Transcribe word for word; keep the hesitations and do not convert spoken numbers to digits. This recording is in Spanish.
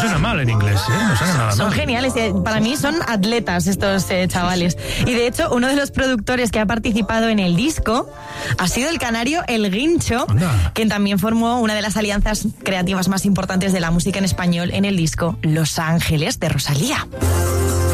suena mal en inglés, ¿eh? No suena nada mal. Son geniales, para mí son atletas estos eh, chavales. Y de hecho, uno de los productores que ha participado en el disco ha sido el canario El Guincho, Anda. quien también formó una de las alianzas creativas más importantes de la música en español en el disco Los Ángeles de Rosalía.